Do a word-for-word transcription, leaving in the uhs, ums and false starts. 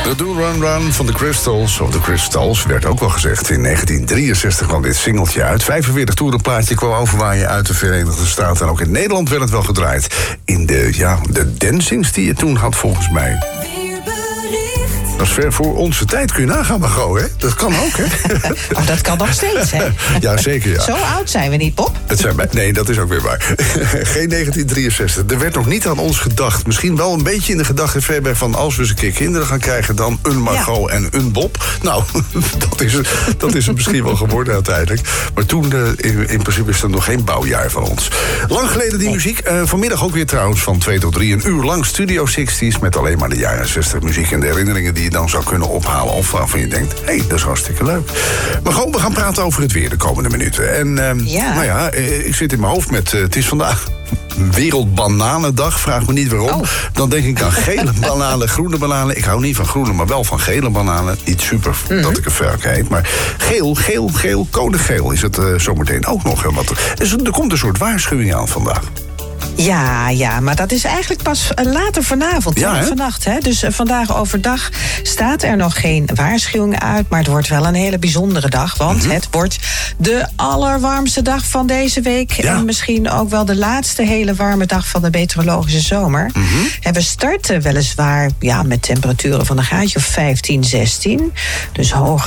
De Do Run Run van de Crystals, of de Crystals, werd ook wel gezegd. In negentien drieënzestig kwam dit singeltje uit. vijfenveertig toerenplaatje kwam overwaaien uit de Verenigde Staten. En ook in Nederland werd het wel gedraaid. In de, ja, de dancings die je toen had, volgens mij. Dat is ver voor onze tijd, kun je nagaan, Margot, hè? Dat kan ook, hè? Oh, dat kan nog steeds, hè? Ja, zeker, ja. Zo oud zijn we niet, Pop? Het zijn bij... Nee, dat is ook weer waar. Geen negentien drieënzestig. Er werd nog niet aan ons gedacht. Misschien wel een beetje in de gedachte verder van... als we eens een keer kinderen gaan krijgen, dan een Margot ja. en een Bob. Nou, dat is, het, dat is het misschien wel geworden uiteindelijk. Maar toen, uh, in, in principe, is er nog geen bouwjaar van ons. Lang geleden die muziek. Uh, vanmiddag ook weer trouwens van twee tot drie. Een uur lang Studio zestig's met alleen maar de jaren zestig muziek en de herinneringen die je dan zou kunnen ophalen. Of waarvan je denkt, hé, hey, dat is hartstikke leuk. Maar gewoon, we gaan praten over het weer de komende minuten. En uh, ja. nou ja, ik zit in mijn hoofd met, uh, het is vandaag Wereldbananendag, vraag me niet waarom. Oh. Dan denk ik aan gele bananen, groene bananen. Ik hou niet van groene, maar wel van gele bananen. Niet super mm-hmm. dat ik een velk heet. Maar geel, geel, geel, code geel is het uh, zometeen ook nog. Wat, dus er komt een soort waarschuwing aan vandaag. Ja, ja, maar dat is eigenlijk pas later vanavond, ja, hè? vannacht. Hè? Dus uh, vandaag overdag staat er nog geen waarschuwing uit... maar het wordt wel een hele bijzondere dag... want mm-hmm. het wordt de allerwarmste dag van deze week... Ja. en misschien ook wel de laatste hele warme dag van de meteorologische zomer. Mm-hmm. En we starten weliswaar ja, met temperaturen van een graadje of vijftien, zestien. Dus hoger